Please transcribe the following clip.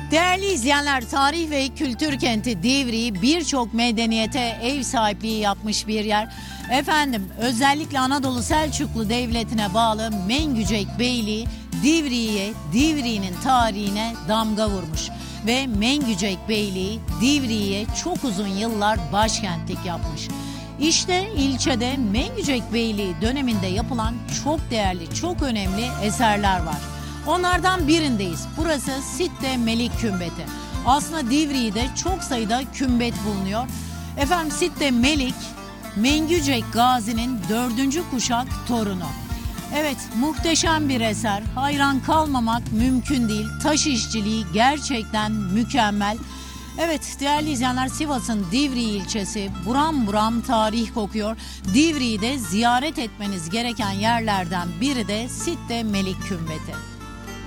Değerli izleyenler, tarih ve kültür kenti Divriği birçok medeniyete ev sahipliği yapmış bir yer. Efendim, özellikle Anadolu Selçuklu Devleti'ne bağlı Mengücek Beyliği Divriği'nin tarihine damga vurmuş. Ve Mengücek Beyliği Divriği'ye çok uzun yıllar başkentlik yapmış. İşte ilçede Mengücek Beyliği döneminde yapılan çok değerli, çok önemli eserler var. Onlardan birindeyiz. Burası Sitte Melik Kümbeti. Aslında Divriği'de çok sayıda kümbet bulunuyor. Efendim, Sitte Melik, Mengücek Gazi'nin 4. kuşak torunu. Evet, muhteşem bir eser. Hayran kalmamak mümkün değil. Taş işçiliği gerçekten mükemmel. Evet değerli izleyenler, Sivas'ın Divriği ilçesi buram buram tarih kokuyor. Divriği'de ziyaret etmeniz gereken yerlerden biri de Sitte Melik Kümbeti.